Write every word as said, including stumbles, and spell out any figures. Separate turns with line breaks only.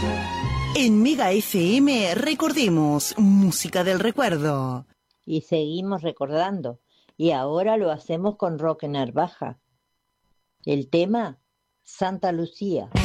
En Mega F M recordemos música del recuerdo.
Y seguimos recordando. Y ahora lo hacemos con Roque Narvaja. El tema, Santa Lucía.